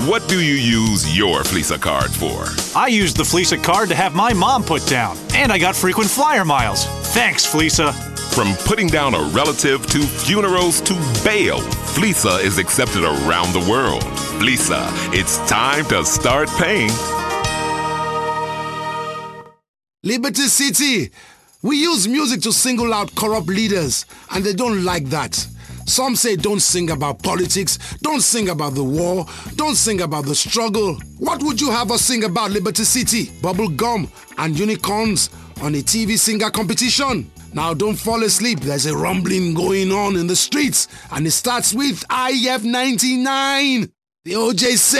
What do you use your Fleesa card for? I used the Fleesa card to have my mom put down, and I got frequent flyer miles. Thanks, Fleesa. From putting down a relative to funerals to bail, Fleesa is accepted around the world. Fleesa, it's time to start paying. Liberty City. We use music to single out corrupt leaders, and they don't like that. Some say don't sing about politics, don't sing about the war, don't sing about the struggle. What would you have us sing about, Liberty City? Bubble gum and unicorns on a TV singer competition? Now don't fall asleep, there's a rumbling going on in the streets, and it starts with IF99. The OJ say